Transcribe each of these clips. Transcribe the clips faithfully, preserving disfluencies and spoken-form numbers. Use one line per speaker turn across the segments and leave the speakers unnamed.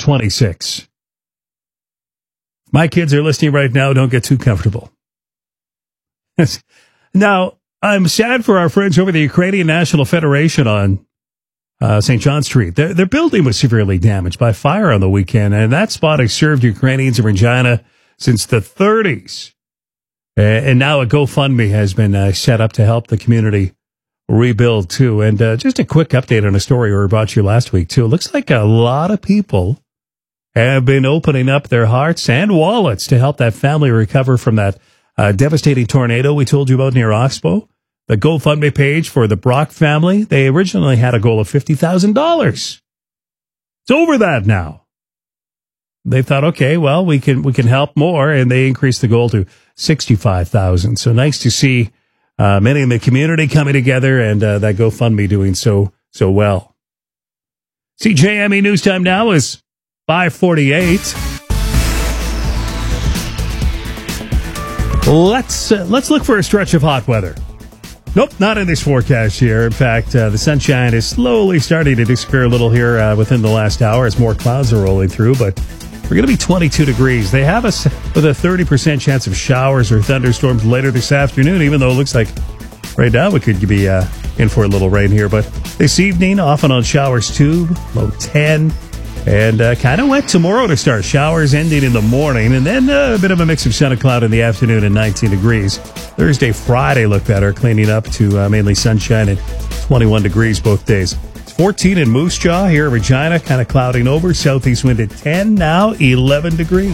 twenty-six. My kids are listening right now. Don't get too comfortable. Now, I'm sad for our friends over the Ukrainian National Federation on uh, Saint John Street. Their, their building was severely damaged by fire on the weekend, and that spot has served Ukrainians in Regina since the thirties. Uh, and now a GoFundMe has been uh, set up to help the community rebuild, too. And uh, just a quick update on a story we brought you last week, too. It looks like a lot of people have been opening up their hearts and wallets to help that family recover from that uh, devastating tornado we told you about near Oxbow. The GoFundMe page for the Brock family, they originally had a goal of fifty thousand dollars. It's over that now. They thought, okay, well, we can we can help more, and they increased the goal to sixty-five thousand dollars. So nice to see uh, many in the community coming together and uh, that GoFundMe doing so so well. C J M E News Time now is five forty-eight. Let's uh, let's look for a stretch of hot weather. Nope, not in this forecast here. In fact, uh, the sunshine is slowly starting to disappear a little here uh, within the last hour as more clouds are rolling through, but we're going to be twenty-two degrees. They have us with a thirty percent chance of showers or thunderstorms later this afternoon, even though it looks like right now we could be uh, in for a little rain here. But this evening, off and on showers too, low ten. And uh, kind of wet tomorrow to start. Showers ending in the morning, and then uh, a bit of a mix of sun and cloud in the afternoon and nineteen degrees. Thursday, Friday look better, cleaning up to uh, mainly sunshine and twenty-one degrees both days. It's fourteen in Moose Jaw here in Regina, kind of clouding over. Southeast wind at ten, now eleven degrees.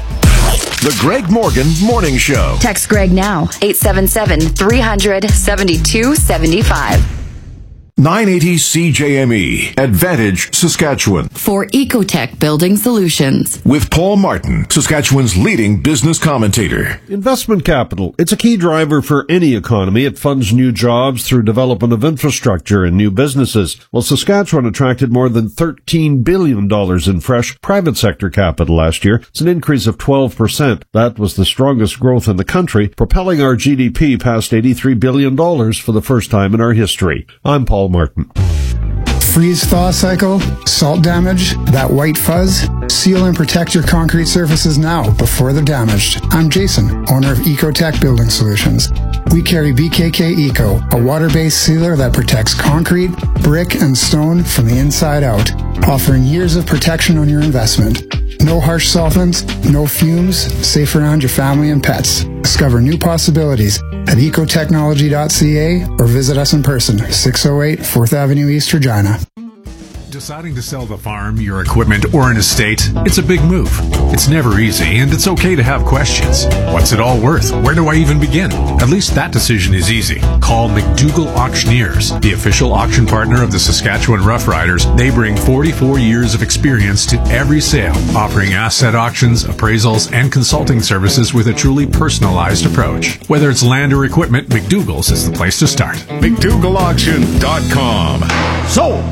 The Greg Morgan Morning Show.
Text Greg now, eight seven seven, three hundred, seventy-two seventy-five.
nine eighty C J M E, Advantage, Saskatchewan.
For Ecotech Building Solutions.
With Paul Martin, Saskatchewan's leading business commentator.
Investment capital. It's a key driver for any economy. It funds new jobs through development of infrastructure and new businesses. Well, Saskatchewan attracted more than thirteen billion dollars in fresh private sector capital last year. It's an increase of twelve percent. That was the strongest growth in the country, propelling our G D P past eighty-three billion dollars for the first time in our history. I'm Paul Martin.
Freeze-thaw cycle, salt damage, that white fuzz. Seal and protect your concrete surfaces now before they're damaged. I'm Jason, owner of Ecotech Building Solutions. We carry B K K Eco, a water-based sealer that protects concrete, brick, and stone from the inside out, offering years of protection on your investment. No harsh solvents, no fumes, safe around your family and pets. Discover new possibilities at ecotechnology dot c a or visit us in person, six oh eight fourth Avenue East, Regina.
Deciding to sell the farm, your equipment, or an estate, it's a big move. It's never easy, and it's okay to have questions. What's it all worth? Where do I even begin? At least that decision is easy. Call McDougall Auctioneers, the official auction partner of the Saskatchewan Roughriders. They bring forty-four years of experience to every sale, offering asset auctions, appraisals, and consulting services with a truly personalized approach. Whether it's land or equipment, McDougall's is the place to start.
McDougall Auction dot com. Sold!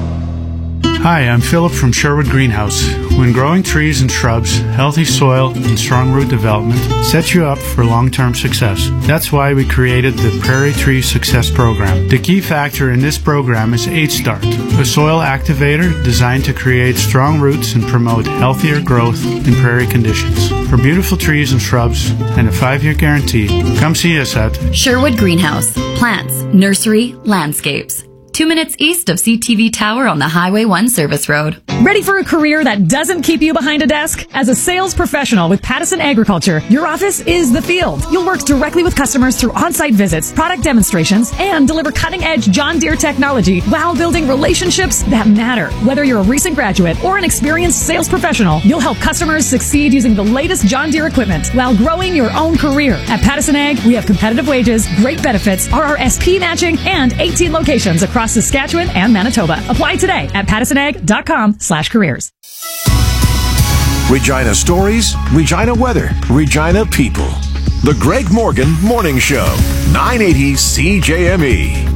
Hi, I'm Philip from Sherwood Greenhouse. When growing trees and shrubs, healthy soil, and strong root development sets you up for long-term success. That's why we created the Prairie Tree Success Program. The key factor in this program is H-Start, a soil activator designed to create strong roots and promote healthier growth in prairie conditions. For beautiful trees and shrubs and a five-year guarantee, come see us at
Sherwood Greenhouse. Plants, nursery, landscapes. Two minutes east of C T V Tower on the Highway one Service Road.
Ready for a career that doesn't keep you behind a desk? As a sales professional with Pattison Agriculture, your office is the field. You'll work directly with customers through on-site visits, product demonstrations, and deliver cutting-edge John Deere technology while building relationships that matter. Whether you're a recent graduate or an experienced sales professional, you'll help customers succeed using the latest John Deere equipment while growing your own career. At Pattison Ag, we have competitive wages, great benefits, R R S P matching, and eighteen locations across Saskatchewan and Manitoba. Apply today at pattison ag dot com slash careers.
Regina stories, Regina weather, Regina people. The Greg Morgan Morning Show, nine eighty C J M E.